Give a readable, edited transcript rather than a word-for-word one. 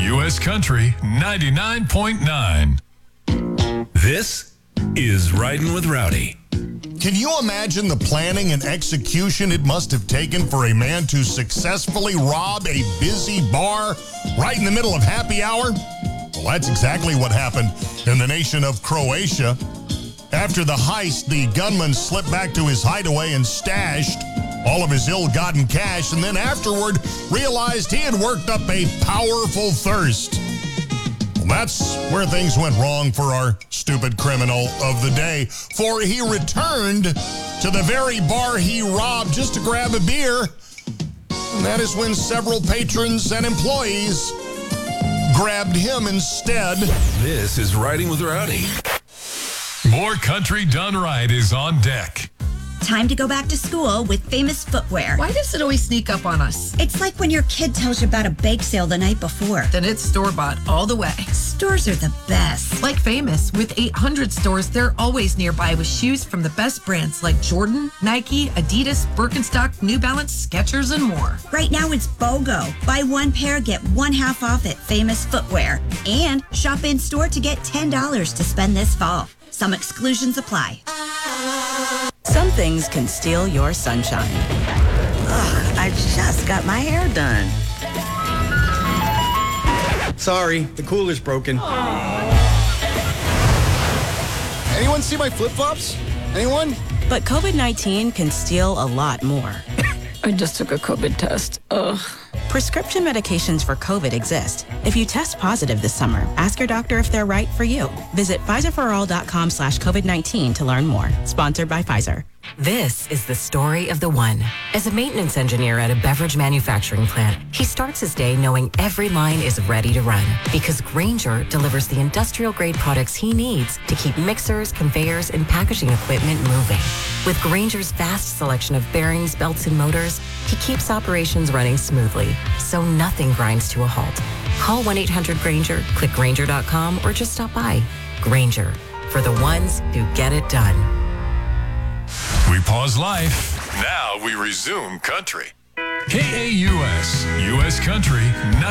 U.S. Country 99.9. This is Riding with Rowdy. Can you imagine the planning and execution it must have taken for a man to successfully rob a busy bar right in the middle of happy hour? Well, that's exactly what happened in the nation of Croatia. After the heist, the gunman slipped back to his hideaway and stashed all of his ill-gotten cash, and then afterward realized he had worked up a powerful thirst. Well, that's where things went wrong for our stupid criminal of the day, for he returned to the very bar he robbed just to grab a beer, and that is when several patrons and employees grabbed him instead. This is Riding with Rowdy. More country done right is on deck. Time to go back to school with Famous Footwear. Why does it always sneak up on us? It's like when your kid tells you about a bake sale the night before. Then it's store-bought all the way. Stores are the best. Like Famous, with 800 stores, they're always nearby with shoes from the best brands like Jordan, Nike, Adidas, Birkenstock, New Balance, Skechers, and more. Right now it's BOGO. Buy one pair, get one half off at Famous Footwear. And shop in store to get $10 to spend this fall. Some exclusions apply. Some things can steal your sunshine. Ugh, I just got my hair done. Sorry, the cooler's broken. Anyone see my flip-flops? Anyone? But COVID-19 can steal a lot more. I just took a COVID test. Ugh. Prescription medications for COVID exist. If you test positive this summer, ask your doctor if they're right for you. Visit PfizerForAll.com/COVID-19 to learn more. Sponsored by Pfizer. This is the story of the one. As a maintenance engineer at a beverage manufacturing plant, he starts his day knowing every line is ready to run because Grainger delivers the industrial-grade products he needs to keep mixers, conveyors, and packaging equipment moving. With Grainger's vast selection of bearings, belts, and motors, he keeps operations running smoothly, so nothing grinds to a halt. Call 1-800-GRAINGER, click Grainger.com, or just stop by. Grainger, for the ones who get it done. We pause life. Now we resume country. KAUS, U.S. Country